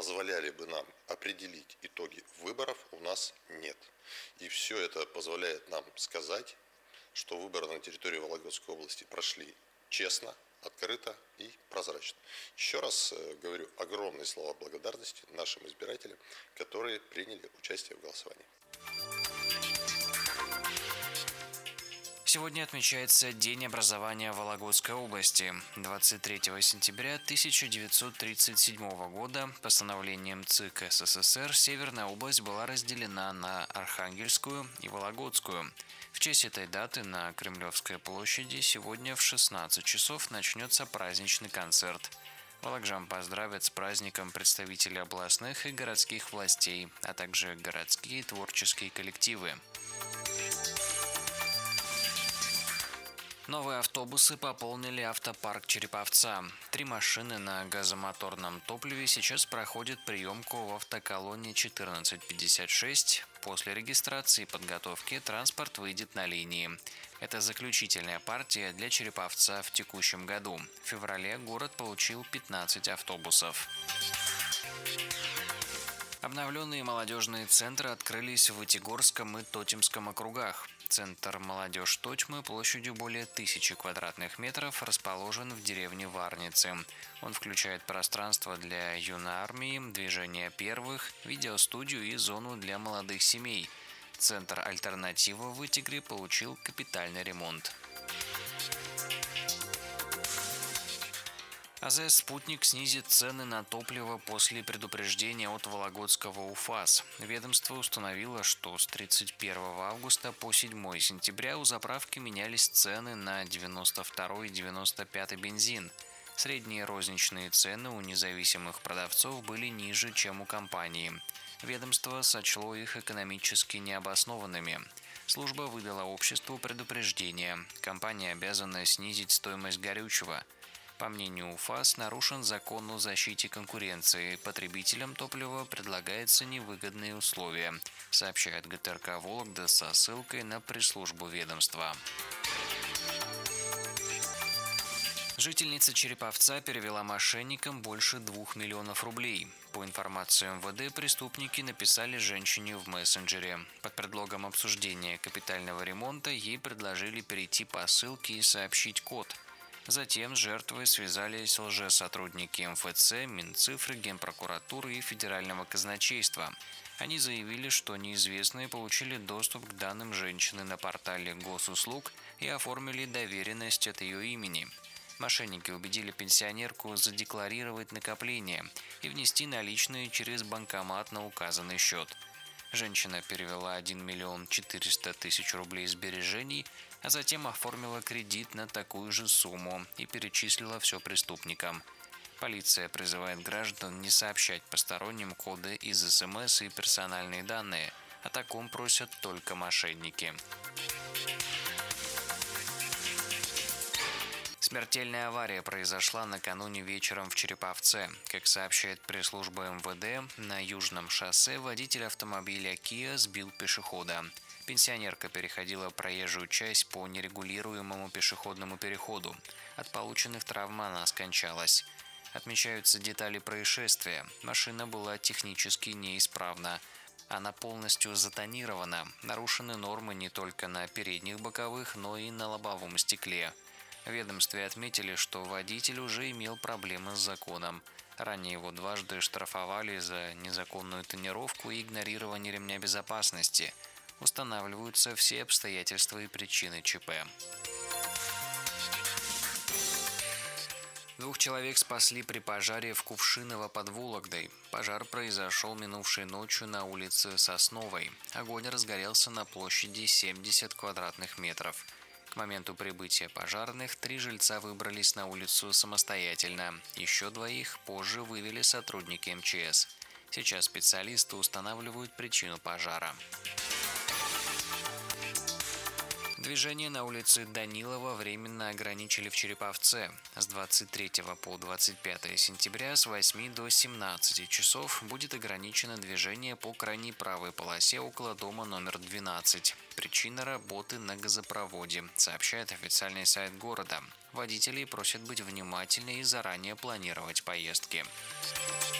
позволяли бы нам определить итоги выборов, у нас нет. И все это позволяет нам сказать, что выборы на территории Вологодской области прошли честно, открыто и прозрачно. Еще раз говорю огромные слова благодарности нашим избирателям, которые приняли участие в голосовании. Сегодня отмечается День образования Вологодской области. 23 сентября 1937 года постановлением ЦИК СССР Северная область была разделена на Архангельскую и Вологодскую. В честь этой даты на Кремлевской площади сегодня в 16 часов начнется праздничный концерт. Вологжан поздравят с праздником представители областных и городских властей, а также городские творческие коллективы. Новые автобусы пополнили автопарк Череповца. 3 машины на газомоторном топливе сейчас проходят приемку в автоколонне 1456. После регистрации и подготовки транспорт выйдет на линии. Это заключительная партия для Череповца в текущем году. В феврале город получил 15 автобусов. Обновленные молодежные центры открылись в Вытегорском и Тотемском округах. Центр «Молодежь Тотьмы» площадью более 1000 квадратных метров расположен в деревне Варницы. Он включает пространство для юной армии, движения первых, видеостудию и зону для молодых семей. Центр «Альтернатива» в Вытегре получил капитальный ремонт. АЗС «Спутник» снизит цены на топливо после предупреждения от Вологодского УФАС. Ведомство установило, что с 31 августа по 7 сентября у заправки менялись цены на 92 и 95 бензин. Средние розничные цены у независимых продавцов были ниже, чем у компании. Ведомство сочло их экономически необоснованными. Служба выдала обществу предупреждение. Компания обязана снизить стоимость горючего. По мнению УФАС, нарушен закон о защите конкуренции. Потребителям топлива предлагаются невыгодные условия, сообщает ГТРК «Вологда» со ссылкой на пресс-службу ведомства. Жительница Череповца перевела мошенникам больше 2 миллионов рублей. По информации МВД, преступники написали женщине в мессенджере. Под предлогом обсуждения капитального ремонта ей предложили перейти по ссылке и сообщить код. Затем с жертвой связались лжесотрудники МФЦ, Минцифры, Генпрокуратуры и Федерального казначейства. Они заявили, что неизвестные получили доступ к данным женщины на портале госуслуг и оформили доверенность от ее имени. Мошенники убедили пенсионерку задекларировать накопления и внести наличные через банкомат на указанный счет. Женщина перевела 1 миллион 400 тысяч рублей сбережений, а затем оформила кредит на такую же сумму и перечислила все преступникам. Полиция призывает граждан не сообщать посторонним коды из СМС и персональные данные. О таком просят только мошенники. Смертельная авария произошла накануне вечером в Череповце. Как сообщает пресс-служба МВД, на Южном шоссе водитель автомобиля Kia сбил пешехода. Пенсионерка переходила проезжую часть по нерегулируемому пешеходному переходу. От полученных травм она скончалась. Отмечаются детали происшествия. Машина была технически неисправна. Она полностью затонирована. Нарушены нормы не только на передних боковых, но и на лобовом стекле. В ведомстве отметили, что водитель уже имел проблемы с законом. Ранее его дважды штрафовали за незаконную тонировку и игнорирование ремня безопасности. Устанавливаются все обстоятельства и причины ЧП. 2 человек спасли при пожаре в Кувшиново под Вологдой. Пожар произошел минувшей ночью на улице Сосновой. Огонь разгорелся на площади 70 квадратных метров. К моменту прибытия пожарных 3 жильца выбрались на улицу самостоятельно. Еще 2 позже вывели сотрудники МЧС. Сейчас специалисты устанавливают причину пожара. Движение на улице Данилова временно ограничили в Череповце. С 23 по 25 сентября с 8 до 17 часов будет ограничено движение по крайней правой полосе около дома номер 12. Причина работы на газопроводе, сообщает официальный сайт города. Водителей просят быть внимательнее и заранее планировать поездки.